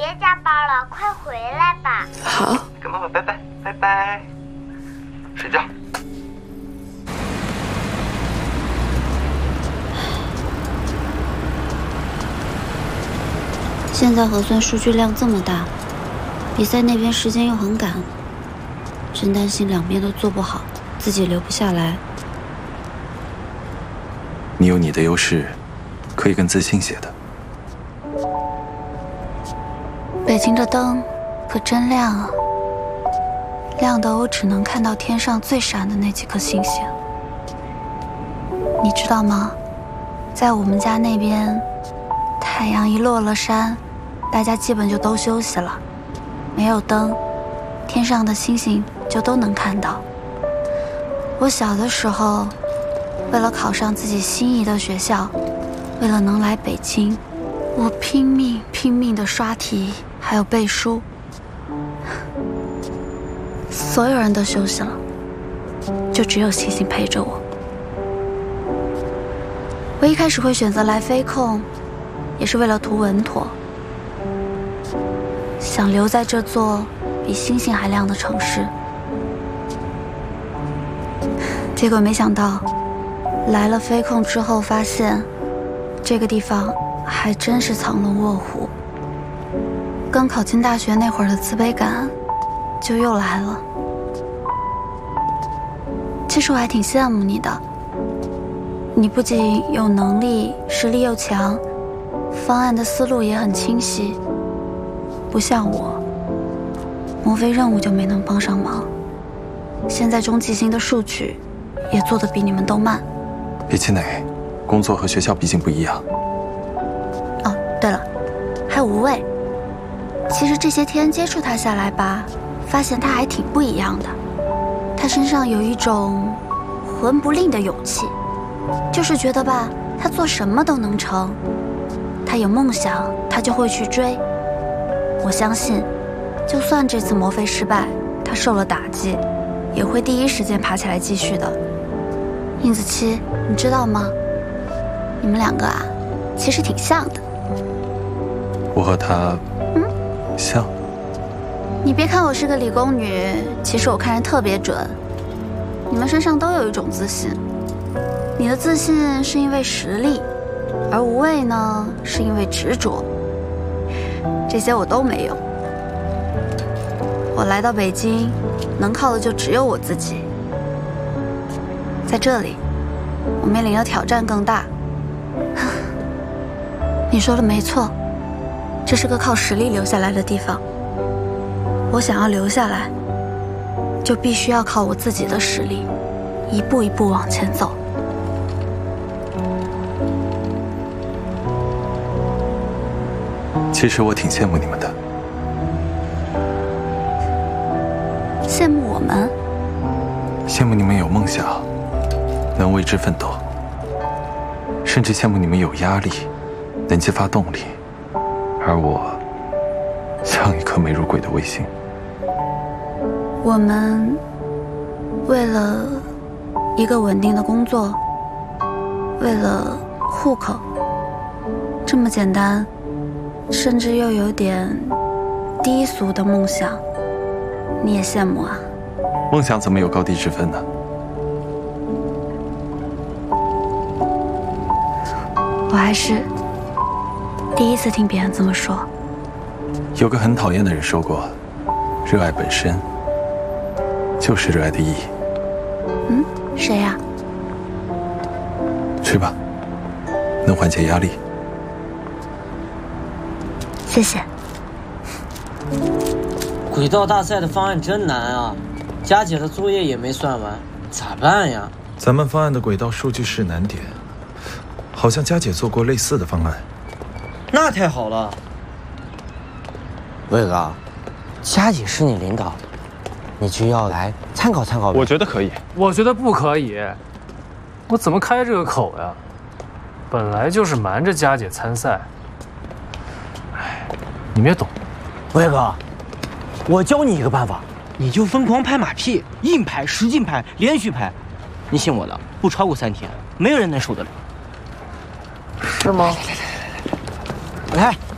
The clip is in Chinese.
加班了，快回来吧。 好， 跟妈妈拜拜，拜拜，睡觉。 现在核酸数据量这么大，比赛那边时间又很赶，真担心两边都做不好，自己留不下来。 你有你的优势，可以更自信些的。 北京的灯可真亮啊，亮得我只能看到天上最闪的那几颗星星。你知道吗？在我们家那边，太阳一落了山，大家基本就都休息了，没有灯，天上的星星就都能看到。我小的时候，为了考上自己心仪的学校，为了能来北京，我拼命地刷题，还有背书。所有人都休息了，就只有星星陪着我。我一开始会选择来飞控，也是为了图稳妥，想留在这座比星星还亮的城市。结果没想到，来了飞控之后，发现这个地方还真是藏龙卧虎。刚考进大学那会儿的自卑感就又来了。其实我还挺羡慕你的，你不仅有能力，实力又强，方案的思路也很清晰，不像我，莫非任务就没能帮上忙。现在中继星的数据也做得比你们都慢。 别气馁，工作和学校毕竟不一样。 哦，对了，还有无畏。其实这些天接触他下来吧，发现他还挺不一样的。他身上有一种魂不吝的勇气，就是觉得吧，他做什么都能成。他有梦想，他就会去追。我相信，就算这次魔飞失败，他受了打击，也会第一时间爬起来继续的。殷子期，你知道吗？你们两个啊，其实挺像的。 我和他，像。 你别看我是个理工女，其实我看人特别准。你们身上都有一种自信，你的自信是因为实力，而无畏呢，是因为执着。这些我都没有。我来到北京，能靠的就只有我自己。在这里，我面临的挑战更大。你说的没错，这是个靠实力留下来的地方。我想要留下来，就必须要靠我自己的实力，一步一步往前走。 其实我挺羡慕你们的。 羡慕我们？ 羡慕你们有梦想，能为之奋斗，甚至羡慕你们有压力，能激发动力，而我像一颗没入轨的卫星。 我们为了一个稳定的工作，为了户口，这么简单，甚至又有点低俗的梦想，你也羡慕啊？ 梦想怎么有高低之分呢？ 我还是第一次听别人这么说。 有个很讨厌的人说过，热爱本身就是热爱的意义。 谁呀？ 吃吧，能缓解压力。 谢谢。 轨道大赛的方案真难啊，佳姐的作业也没算完，咋办呀？ 咱们方案的轨道数据是难点，好像佳姐做过类似的方案。 那太好了。魏哥，佳姐是你领导，你就要来参考参考呗。 我觉得可以。 我觉得不可以，我怎么开这个口呀？本来就是瞒着佳姐参赛。哎，你们也懂。 魏哥，我教你一个办法，你就疯狂拍马屁，硬拍、使劲拍、连续拍。你信我的，不超过3天，没有人能受得了。 是吗？ 来。